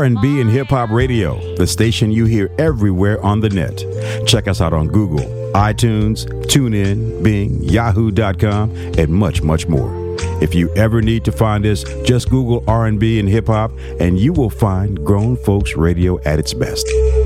R&B and Hip Hop Radio, the station you hear everywhere on the net. Check us out on Google, iTunes, TuneIn, Bing, Yahoo.com, and much, much more. If you ever need to find us, just Google R&B and Hip Hop, and you will find Grown Folks Radio at its best.